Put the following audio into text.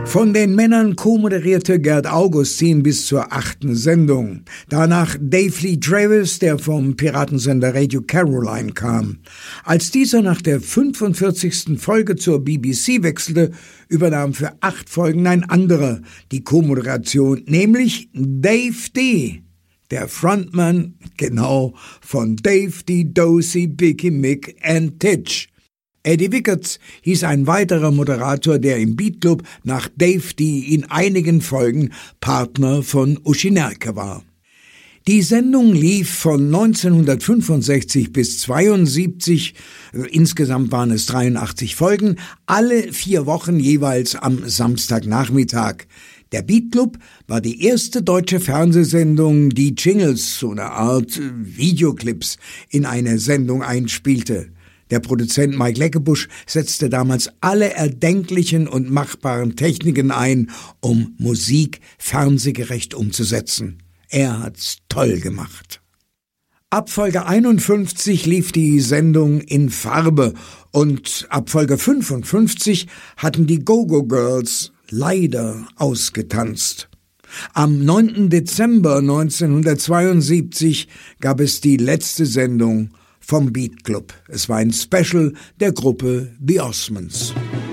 Von den Männern co-moderierte Gerd Augustin bis zur 8. Sendung. Danach Dave Lee Travis, der vom Piratensender Radio Caroline kam. Als dieser nach der 45. Folge zur BBC wechselte, übernahm für 8 Folgen ein anderer die Co-Moderation, nämlich Dave D., der Frontman, genau, von Dave D, Dozy, Biggie, Mick and Titch. Eddie Wickerts hieß ein weiterer Moderator, der im Beatclub nach Dave D in einigen Folgen Partner von Uschi Nerke war. Die Sendung lief von 1965 bis 1972, insgesamt waren es 83 Folgen, alle 4 Wochen jeweils am Samstagnachmittag. Der Beatclub war die erste deutsche Fernsehsendung, die Jingles, so eine Art Videoclips, in eine Sendung einspielte. Der Produzent Mike Leckebusch setzte damals alle erdenklichen und machbaren Techniken ein, um Musik fernsehgerecht umzusetzen. Er hat's toll gemacht. Ab Folge 51 lief die Sendung in Farbe und ab Folge 55 hatten die Go-Go Girls leider ausgetanzt. Am 9. Dezember 1972 gab es die letzte Sendung vom Beatclub. Es war ein Special der Gruppe The Osmonds.